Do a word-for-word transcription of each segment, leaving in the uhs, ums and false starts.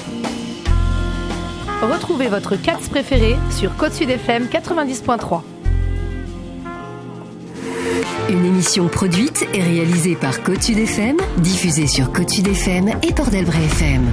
Retrouvez votre Cats préféré sur Côte Sud F M quatre-vingt-dix point trois. Une émission produite et réalisée par Côte Sud F M, diffusée sur Côte Sud F M et Port-d'Albret F M.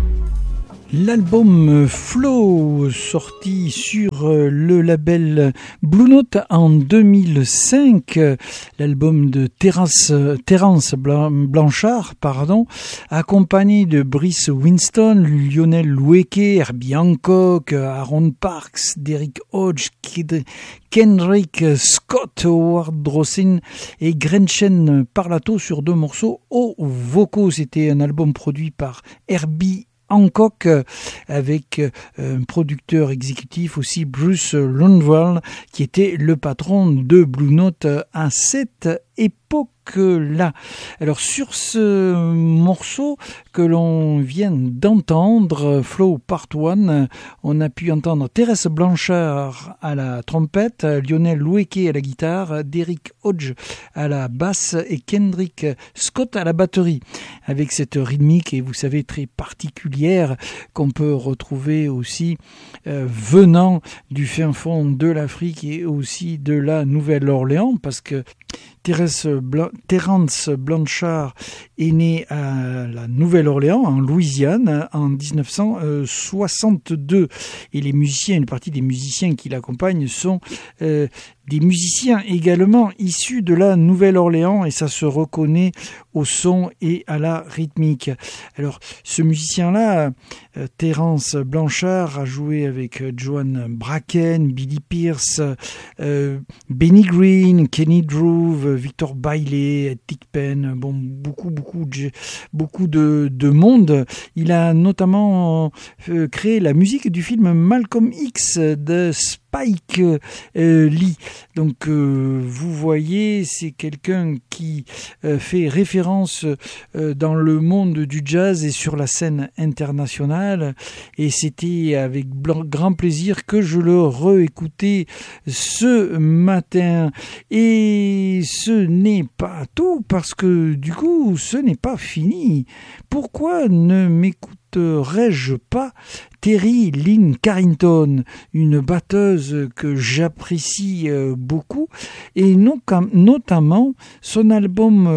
L'album Flow, sorti sur le label Blue Note en deux mille cinq, l'album de Terence, Terence Blanchard, pardon, accompagné de Brice Winston, Lionel Loueke, Herbie Hancock, Aaron Parks, Derrick Hodge, Kid, Kendrick Scott, Howard Drossin et Gretchen Parlato sur deux morceaux aux vocaux. C'était un album produit par Herbie Hancock avec un producteur exécutif aussi, Bruce Lundvall, qui était le patron de Blue Note à cette époque là. Alors sur ce morceau que l'on vient d'entendre, Flow Part un, on a pu entendre Thérèse Blanchard à la trompette, Lionel Loueke à la guitare, Derrick Hodge à la basse et Kendrick Scott à la batterie, avec cette rythmique, et vous savez, très particulière, qu'on peut retrouver aussi euh, venant du fin fond de l'Afrique et aussi de la Nouvelle-Orléans, parce que Thérèse Blan- Terence Blanchard est né à la Nouvelle-Orléans, en Louisiane, en dix-neuf cent soixante-deux. Et les musiciens, une partie des musiciens qui l'accompagnent sont euh, des musiciens également issus de la Nouvelle-Orléans, et ça se reconnaît au son et à la rythmique. Alors, ce musicien-là, euh, Terence Blanchard, a joué avec Joan Bracken, Billy Pierce, euh, Benny Green, Kenny Drew, Victor Bailey, Dick Penn, bon, beaucoup, beaucoup, de, beaucoup de, de monde. Il a notamment euh, créé la musique du film Malcolm X de Spike euh, Lee. Donc, euh, vous voyez, c'est quelqu'un qui euh, fait référence euh, dans le monde du jazz et sur la scène internationale. Et c'était avec blanc, grand plaisir que je le réécoutais ce matin. Et ce n'est pas tout, parce que du coup, ce n'est pas fini. Pourquoi ne m'écouterais-je pas Terry Lynn Carrington, une batteuse que j'apprécie beaucoup, et notamment son album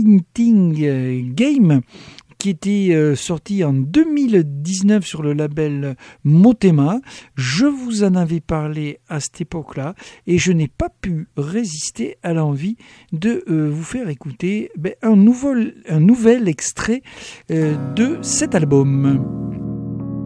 Waiting Game, qui était sorti en deux mille dix-neuf sur le label Motema. Je vous en avais parlé à cette époque-là, et je n'ai pas pu résister à l'envie de euh, vous faire écouter ben, un, nouvel, un nouvel extrait euh, de cet album.